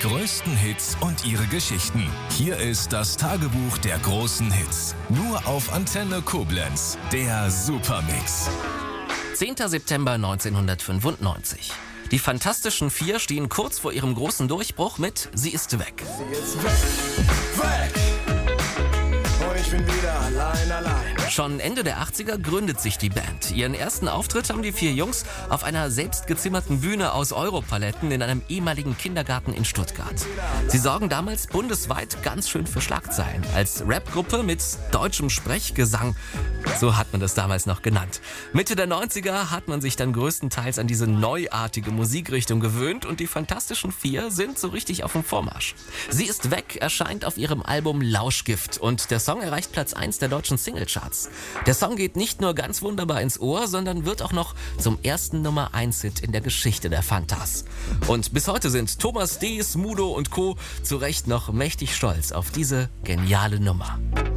größten Hits und ihre Geschichten. Hier ist das Tagebuch der großen Hits. Nur auf Antenne Koblenz. Der Supermix. 10. September 1995. Die Fantastischen Vier stehen kurz vor ihrem großen Durchbruch mit Sie ist weg. Sie ist weg. Und ich bin wieder allein. Schon Ende der 80er gründet sich die Band. Ihren ersten Auftritt haben die vier Jungs auf einer selbstgezimmerten Bühne aus Europaletten in einem ehemaligen Kindergarten in Stuttgart. Sie sorgen damals bundesweit ganz schön für Schlagzeilen. Als Rapgruppe mit deutschem Sprechgesang, so hat man das damals noch genannt. Mitte der 90er hat man sich dann größtenteils an diese neuartige Musikrichtung gewöhnt und die Fantastischen Vier sind so richtig auf dem Vormarsch. Sie ist weg erscheint auf ihrem Album Lauschgift und der Song erreicht Platz 1 der deutschen Singlecharts. Der Song geht nicht nur ganz wunderbar ins Ohr, sondern wird auch noch zum ersten Nummer-1-Hit in der Geschichte der Fantas. Und bis heute sind Thomas D., Smudo und Co. zu Recht noch mächtig stolz auf diese geniale Nummer.